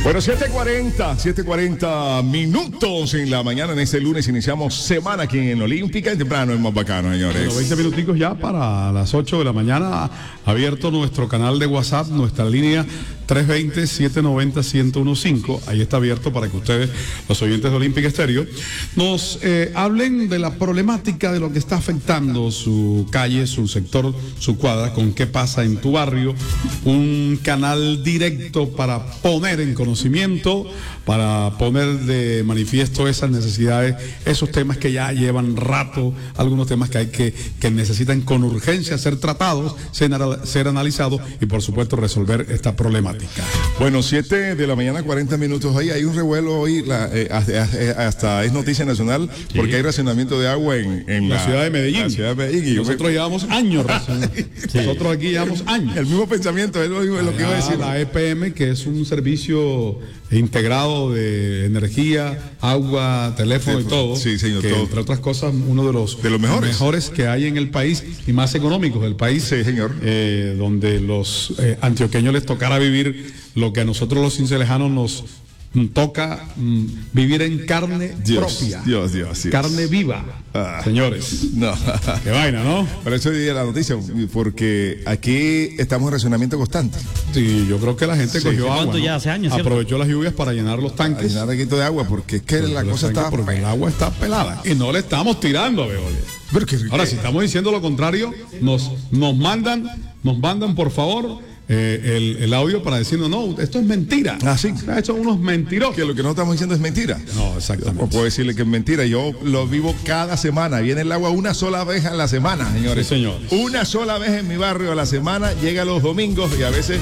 Bueno, 7:40 minutos en la mañana. En este lunes iniciamos semana aquí en Olímpica. Temprano es más bacano, señores. Bueno, 20 minuticos ya para las 8 de la mañana. Abierto nuestro canal de WhatsApp, nuestra línea 320-790-1015. Ahí está abierto para que ustedes, los oyentes de Olímpica Estéreo, nos hablen de la problemática de lo que está afectando su calle, su sector, su cuadra, con qué pasa en tu barrio. Un canal directo para poner en conocimiento, para poner de manifiesto esas necesidades, esos temas que ya llevan rato, algunos temas que necesitan con urgencia ser tratados, ser analizados y por supuesto resolver esta problemática. Bueno, 7 de la mañana, 40 minutos. Ahí hay un revuelo hoy, hasta es noticia nacional, porque hay racionamiento de agua en la ciudad de Medellín. La ciudad de Medellín. Nosotros llevamos años racionando. Nosotros aquí llevamos años. El mismo pensamiento, es lo que iba a decir. La EPM, que es un servicio integrado de energía, agua, teléfono y todo. Sí, señor, que, todo. entre otras cosas, uno de los mejores que hay en el país y más económicos del país. Sí, señor. Donde los antioqueños les tocará vivir lo que a nosotros los cincelejanos nos toca vivir en carne propia. Dios. Carne viva. Señores. No. Qué vaina, ¿no? Por eso diría la noticia, porque aquí estamos en racionamiento constante. Sí, yo creo que la gente cogió agua, ¿no? Ya hace años, ¿cierto? Aprovechó las lluvias para llenar los tanques. Llenar poquito de agua, porque es que la cosa está... Porque el agua está pelada. Y no le estamos tirando a Veolia. Ahora, si estamos diciendo lo contrario, nos mandan, por favor, el audio para decirnos, no, esto es mentira. Sí. Esto son unos mentirosos. Que lo que no estamos diciendo es mentira. No, exactamente. O puedo decirle que es mentira. Yo lo vivo cada semana. Viene el agua una sola vez a la semana, señores. Sí, señor. Una sola vez en mi barrio a la semana. Llega los domingos y a veces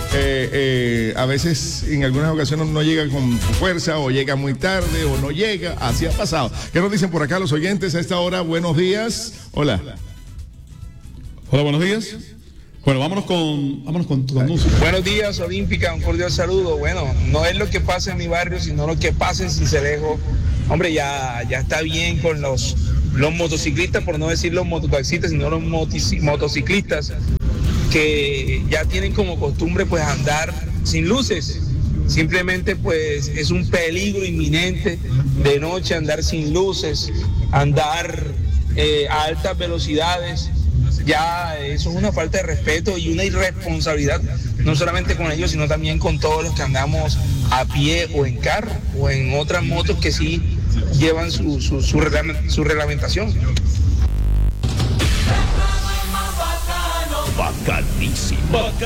en algunas ocasiones no llega con fuerza o llega muy tarde o no llega. Así ha pasado. ¿Qué nos dicen por acá los oyentes a esta hora? Buenos días. Hola, buenos días. Bueno, vámonos con tu anuncio. Buenos días, Olímpica, un cordial saludo. Bueno, no es lo que pasa en mi barrio, sino lo que pasa en Sincelejo. Hombre, ya está bien con los motociclistas, por no decir los mototaxistas, sino los motociclistas, que ya tienen como costumbre pues andar sin luces. Simplemente pues es un peligro inminente de noche andar sin luces, andar a altas velocidades. Ya eso es una falta de respeto y una irresponsabilidad, no solamente con ellos, sino también con todos los que andamos a pie o en carro o en otras motos que sí llevan su reglamentación. Bacanísimo.